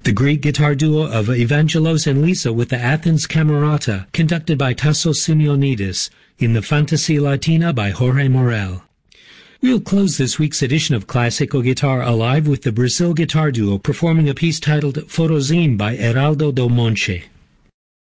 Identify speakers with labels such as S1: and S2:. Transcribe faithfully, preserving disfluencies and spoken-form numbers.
S1: The Greek guitar duo of Evangelos and Lisa with the Athens Camerata, conducted by Tassos Simeonidis, in the Fantasy Latina by Jorge Morel. We'll close this week's edition of Classical Guitar Alive with the Brazil guitar duo performing a piece titled Forozim by Heraldo Del Monte.